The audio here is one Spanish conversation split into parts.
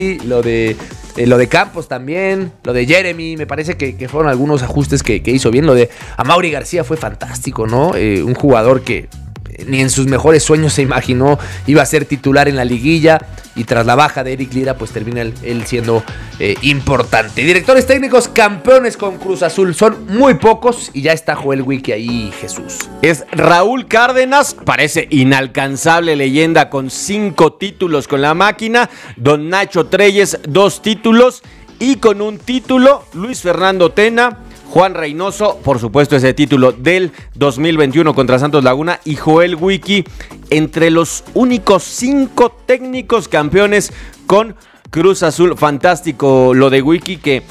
lo de Campos también, lo de Jeremy, me parece que fueron algunos ajustes que hizo bien. Lo de Amaury García fue fantástico, ¿no? Un jugador que ni en sus mejores sueños se imaginó iba a ser titular en la liguilla, y tras la baja de Eric Lira pues termina él siendo importante. Directores técnicos campeones con Cruz Azul son muy pocos, y ya está Joel Wiki ahí, Jesús. Es Raúl Cárdenas, parece inalcanzable leyenda con 5 títulos con la máquina. Don Nacho Treyes, 2 títulos, y con un título Luis Fernando Tena, Juan Reynoso, por supuesto ese título del 2021 contra Santos Laguna, y Joel Wiki entre los únicos 5 técnicos campeones con Cruz Azul. Fantástico lo de Wiki, que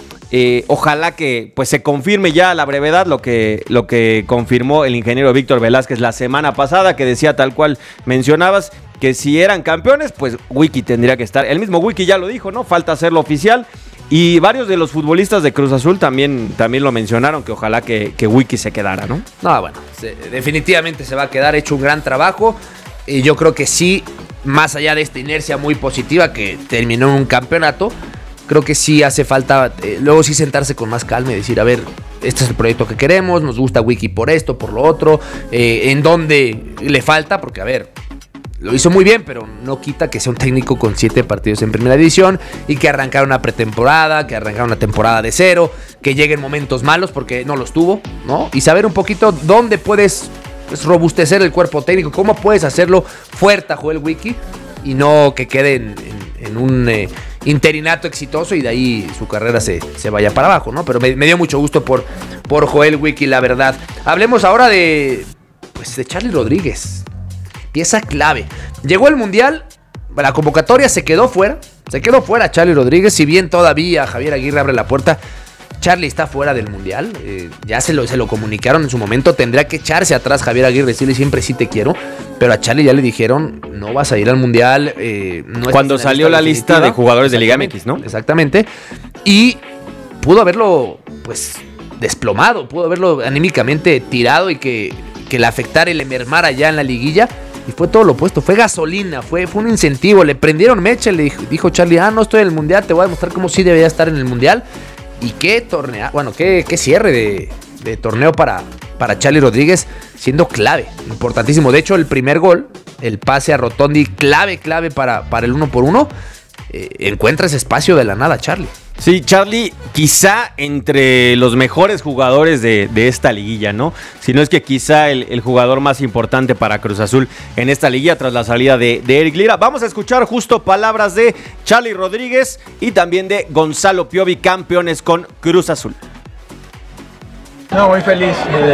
ojalá que pues se confirme ya a la brevedad lo que confirmó el ingeniero Víctor Velázquez la semana pasada, que decía tal cual mencionabas, que si eran campeones pues Wiki tendría que estar. El mismo Wiki ya lo dijo, ¿no? Falta hacerlo oficial. Y varios de los futbolistas de Cruz Azul también lo mencionaron, que ojalá que Wiki se quedara, ¿no? No, bueno, definitivamente se va a quedar, hecho un gran trabajo. Y yo creo que sí, más allá de esta inercia muy positiva que terminó en un campeonato, creo que sí hace falta luego sí sentarse con más calma y decir, a ver, este es el proyecto que queremos, nos gusta Wiki por esto, por lo otro, en dónde le falta, porque a ver, lo hizo muy bien, pero no quita que sea un técnico con 7 partidos en primera división y que arrancara una pretemporada, que arrancara una temporada de cero, que lleguen momentos malos porque no los tuvo, ¿no? Y saber un poquito dónde puedes robustecer el cuerpo técnico, cómo puedes hacerlo fuerte a Joel Wiki y no que quede en un interinato exitoso y de ahí su carrera se vaya para abajo, ¿no? Pero me dio mucho gusto por Joel Wiki, la verdad. Hablemos ahora de Charly Rodríguez. Pieza clave. Llegó el Mundial, la convocatoria se quedó fuera Charly Rodríguez, si bien todavía Javier Aguirre abre la puerta. Charly está fuera del Mundial, ya se lo comunicaron en su momento, tendría que echarse atrás Javier Aguirre, decirle siempre sí te quiero, pero a Charly ya le dijeron, no vas a ir al Mundial. No cuando salió la lista de jugadores de Liga MX, ¿no? Exactamente, y pudo haberlo pues desplomado, pudo haberlo anímicamente tirado y que le afectara y le mermara ya en la liguilla. Y fue todo lo opuesto, fue gasolina, fue un incentivo, le prendieron mecha, le dijo Charly, no estoy en el Mundial, te voy a demostrar cómo sí debería estar en el Mundial. Y qué torneo, bueno, qué cierre de torneo para Charly Rodríguez, siendo clave, importantísimo. De hecho, el primer gol, el pase a Rotondi, clave para el 1-1, encuentra ese espacio de la nada Charly. Sí, Charly quizá entre los mejores jugadores de esta liguilla, ¿no? Si no es que quizá el jugador más importante para Cruz Azul en esta liguilla tras la salida de Eric Lira. Vamos a escuchar justo palabras de Charly Rodríguez y también de Gonzalo Piovi, campeones con Cruz Azul. No, muy feliz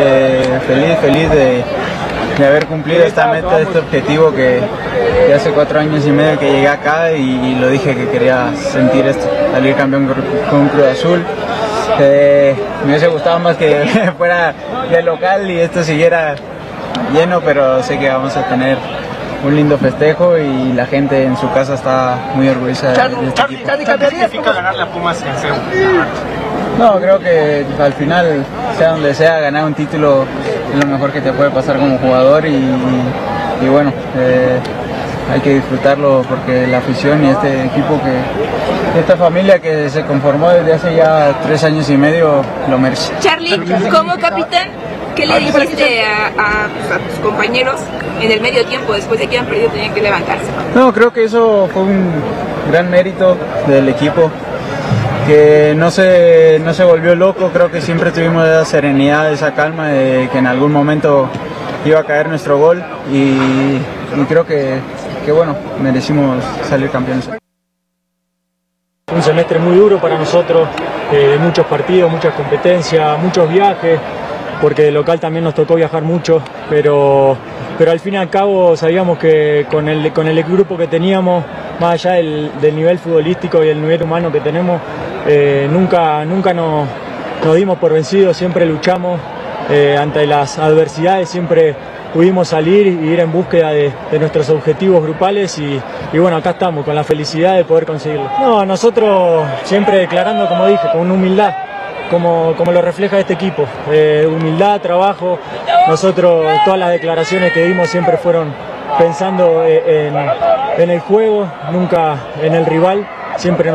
de haber cumplido esta meta, este objetivo que hace 4 años y medio que llegué acá y lo dije que quería sentir esto, salir campeón con Cruz Azul. Me hubiese gustado más que fuera de local y esto siguiera lleno, pero sé que vamos a tener un lindo festejo y la gente en su casa está muy orgullosa de este equipo. ¿Qué significa ganarle a Pumas en CEU? No, creo que al final, sea donde sea, ganar un título es lo mejor que te puede pasar como jugador y bueno, hay que disfrutarlo porque la afición y este equipo, esta familia que se conformó desde hace ya 3 años y medio, lo merece. Charly, como capitán, ¿qué le dijiste a tus compañeros en el medio tiempo después de que han perdido, tenían que levantarse? No, creo que eso fue un gran mérito del equipo, que no se volvió loco. Creo que siempre tuvimos esa serenidad, esa calma de que en algún momento iba a caer nuestro gol y creo que bueno, merecimos salir campeones. Un semestre muy duro para nosotros, muchos partidos, muchas competencias, muchos viajes, porque de local también nos tocó viajar mucho, pero al fin y al cabo sabíamos que con el grupo que teníamos, más allá del nivel futbolístico y el nivel humano que tenemos, nunca nos dimos por vencidos, siempre luchamos ante las adversidades, siempre pudimos salir y ir en búsqueda de nuestros objetivos grupales y bueno, acá estamos con la felicidad de poder conseguirlo. No, nosotros siempre declarando, como dije, con humildad, como lo refleja este equipo, humildad, trabajo. Nosotros todas las declaraciones que dimos siempre fueron pensando en el juego, nunca en el rival. siempre